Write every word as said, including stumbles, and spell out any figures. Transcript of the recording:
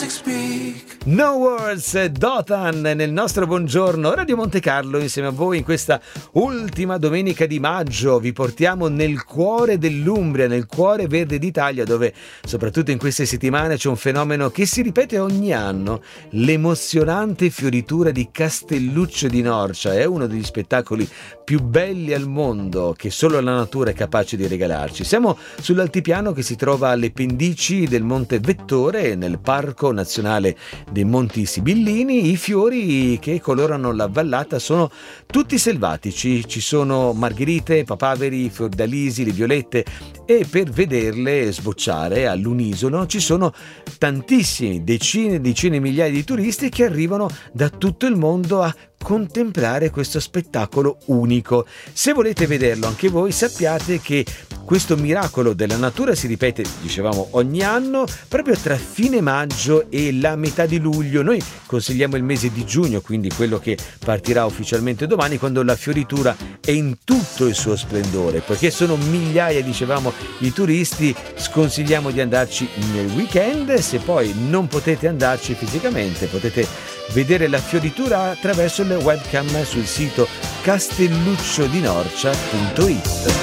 No Words, Dotan nel nostro buongiorno Radio Monte Carlo insieme a voi in questa ultima domenica di maggio. Vi portiamo nel cuore dell'Umbria, nel cuore verde d'Italia, dove soprattutto in queste settimane c'è un fenomeno che si ripete ogni anno: l'emozionante fioritura di Castelluccio di Norcia. È uno degli spettacoli più belli al mondo che solo la natura è capace di regalarci. Siamo sull'altipiano che si trova alle pendici del Monte Vettore, nel Parco Nazionale dei Monti Sibillini. I fiori che colorano la vallata sono tutti selvatici, ci sono margherite, papaveri, fiordalisi, le violette, e per vederle sbocciare all'unisono ci sono tantissimi, decine e decine di migliaia di turisti che arrivano da tutto il mondo a contemplare questo spettacolo unico. Se volete vederlo anche voi, sappiate che questo miracolo della natura si ripete, dicevamo, ogni anno proprio tra fine maggio e la metà di luglio. Noi consigliamo il mese di giugno, quindi quello che partirà ufficialmente domani, quando la fioritura è in tutto il suo splendore. Poiché sono migliaia, dicevamo, i turisti, sconsigliamo di andarci nel weekend. Se poi non potete andarci fisicamente, potete vedere la fioritura attraverso le webcam sul sito castellucciodinorcia punto it.